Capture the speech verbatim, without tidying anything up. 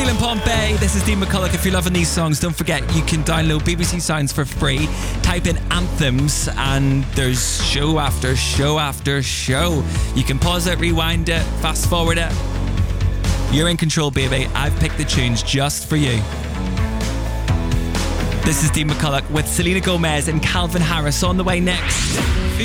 Stealing Pompeii. This is Dean McCulloch. If you're loving these songs, don't forget you can download B B C Sounds for free. Type in anthems and there's show after show after show. You can pause it, rewind it, fast forward it. You're in control, baby. I've picked the tunes just for you. This is Dean McCulloch with Selena Gomez and Calvin Harris on the way next.